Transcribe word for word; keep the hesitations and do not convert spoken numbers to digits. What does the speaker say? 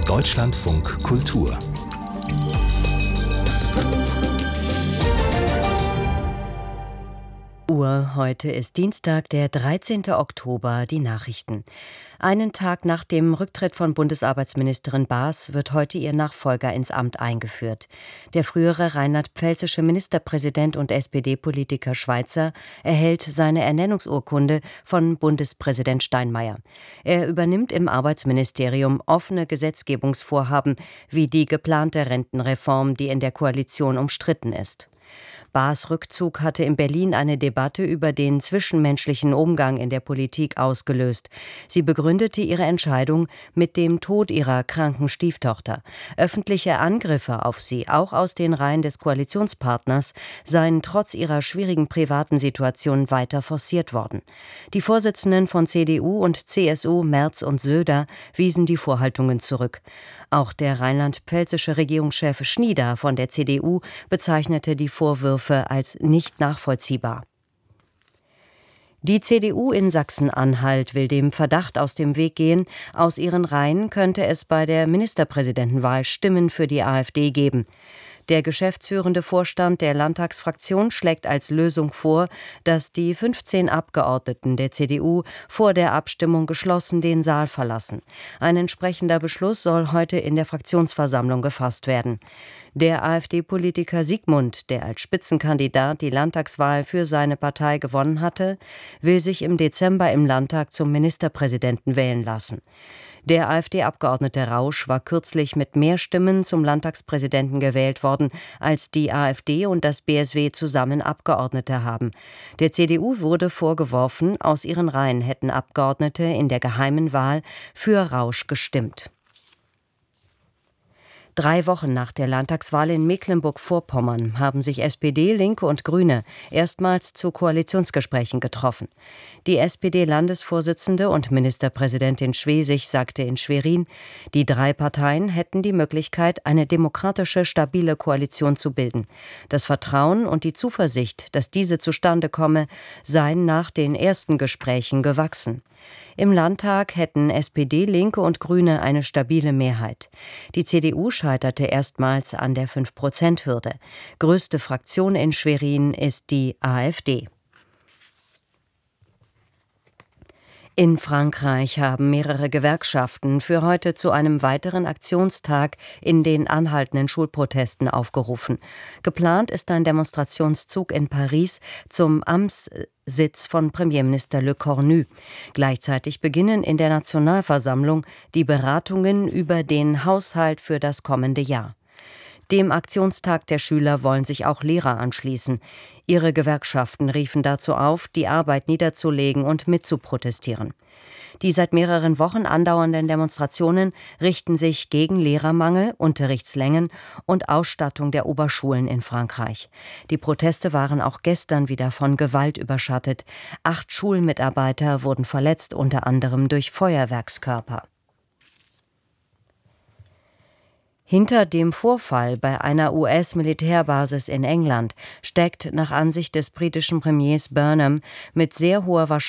Deutschlandfunk Kultur. Uhr. Heute ist Dienstag, der dreizehnte Oktober, die Nachrichten. Einen Tag nach dem Rücktritt von Bundesarbeitsministerin Baas wird heute ihr Nachfolger ins Amt eingeführt. Der frühere rheinland-pfälzische Ministerpräsident und S P D-Politiker Schweizer erhält seine Ernennungsurkunde von Bundespräsident Steinmeier. Er übernimmt im Arbeitsministerium offene Gesetzgebungsvorhaben wie die geplante Rentenreform, die in der Koalition umstritten ist. Baas' Rückzug hatte in Berlin eine Debatte über den zwischenmenschlichen Umgang in der Politik ausgelöst. Sie begründete ihre Entscheidung mit dem Tod ihrer kranken Stieftochter. Öffentliche Angriffe auf sie, auch aus den Reihen des Koalitionspartners, seien trotz ihrer schwierigen privaten Situation weiter forciert worden. Die Vorsitzenden von C D U und C S U, Merz und Söder, wiesen die Vorhaltungen zurück. Auch der rheinland-pfälzische Regierungschef Schnieder von der C D U bezeichnete die Vorwürfe als nicht nachvollziehbar. Die C D U in Sachsen-Anhalt will dem Verdacht aus dem Weg gehen, aus ihren Reihen könnte es bei der Ministerpräsidentenwahl Stimmen für die AfD geben. Der geschäftsführende Vorstand der Landtagsfraktion schlägt als Lösung vor, dass die fünfzehn Abgeordneten der C D U vor der Abstimmung geschlossen den Saal verlassen. Ein entsprechender Beschluss soll heute in der Fraktionsversammlung gefasst werden. Der AfD-Politiker Siegmund, der als Spitzenkandidat die Landtagswahl für seine Partei gewonnen hatte, will sich im Dezember im Landtag zum Ministerpräsidenten wählen lassen. Der AfD-Abgeordnete Rausch war kürzlich mit mehr Stimmen zum Landtagspräsidenten gewählt worden, als die AfD und das B S W zusammen Abgeordnete haben. Der C D U wurde vorgeworfen, aus ihren Reihen hätten Abgeordnete in der geheimen Wahl für Rausch gestimmt. Drei Wochen nach der Landtagswahl in Mecklenburg-Vorpommern haben sich S P D, Linke und Grüne erstmals zu Koalitionsgesprächen getroffen. Die S P D-Landesvorsitzende und Ministerpräsidentin Schwesig sagte in Schwerin, die drei Parteien hätten die Möglichkeit, eine demokratische, stabile Koalition zu bilden. Das Vertrauen und die Zuversicht, dass diese zustande komme, seien nach den ersten Gesprächen gewachsen. Im Landtag hätten S P D, Linke und Grüne eine stabile Mehrheit. Die C D U scheiterte erstmals an der fünf Prozent Hürde. Größte Fraktion in Schwerin ist die AfD. In Frankreich haben mehrere Gewerkschaften für heute zu einem weiteren Aktionstag in den anhaltenden Schulprotesten aufgerufen. Geplant ist ein Demonstrationszug in Paris zum Amtssitz von Premierminister Le Cornu. Gleichzeitig beginnen in der Nationalversammlung die Beratungen über den Haushalt für das kommende Jahr. Dem Aktionstag der Schüler wollen sich auch Lehrer anschließen. Ihre Gewerkschaften riefen dazu auf, die Arbeit niederzulegen und mitzuprotestieren. Die seit mehreren Wochen andauernden Demonstrationen richten sich gegen Lehrermangel, Unterrichtslängen und Ausstattung der Oberschulen in Frankreich. Die Proteste waren auch gestern wieder von Gewalt überschattet. Acht Schulmitarbeiter wurden verletzt, unter anderem durch Feuerwerkskörper. Hinter dem Vorfall bei einer U S-Militärbasis in England steckt nach Ansicht des britischen Premiers Burnham mit sehr hoher Wahrscheinlichkeit